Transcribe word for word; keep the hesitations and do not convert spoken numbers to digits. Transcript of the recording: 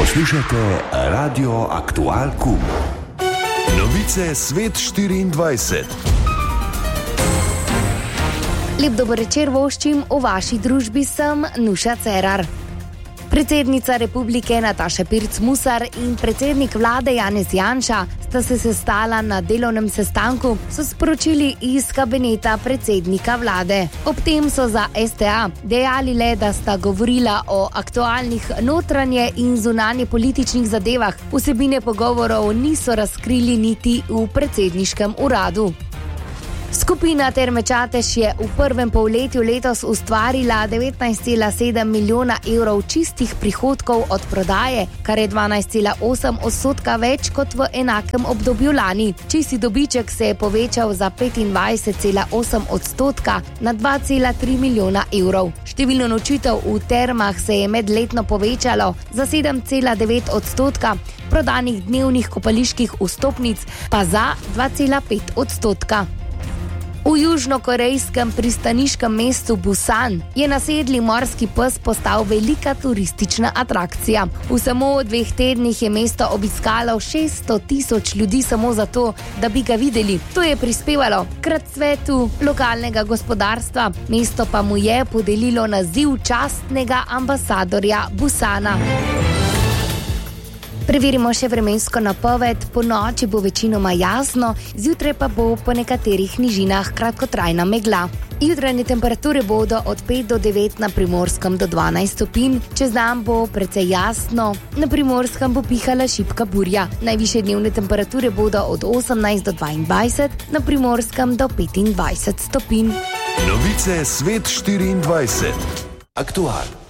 Poslušajte Radio Aktual Kum. Novice Svet štiriindvajset. Lep dober večer voščim, v vaši družbi sem Nuša Cerar. Predsednica republike Nataša Pirc Musar in predsednik vlade Janez Janša sta se sestala na delovnem sestanku, so sporočili iz kabineta predsednika vlade. Ob tem so za S T A dejali le, da sta govorila o aktualnih notranje in zunanje političnih zadevah. Vsebine pogovorov niso razkrili niti v predsedniškem uradu. Skupina Terme Čatež je v prvem polletju letos ustvarila devetnajst cela sedem milijona evrov čistih prihodkov od prodaje, kar je dvanajst cela osem odstotka več kot v enakem obdobju lani. Čisti dobiček se je povečal za petindvajset cela osem odstotka na dva cela tri milijona evrov. Število nočitev v termah se je medletno povečalo za sedem cela devet odstotka, prodanih dnevnih kopaliških vstopnic pa za dva cela pet odstotka. V južnokorejskem pristaniškem mestu Busan je nasedli morski pes postal velika turistična atrakcija. V samo dveh tednih je mesto obiskalo šeststo tisoč ljudi samo zato, da bi ga videli. To je prispevalo k razcvetu lokalnega gospodarstva, mesto pa mu je podelilo naziv častnega ambasadorja Busana. Preverimo še vremensko napoved. Po noči bo večinoma jasno, zjutraj pa bo po nekaterih nižinah kratkotrajna megla. Jutranje temperature bodo od pet do devet, na Primorskem do dvanajst stopinj, čez dan bo precej jasno, na Primorskem bo pihala šibka burja. Najvišje dnevne temperature bodo od osemnajst do dvaindvajset, na Primorskem do petindvajset stopinj. Novice Svet štiriindvajset. Aktual.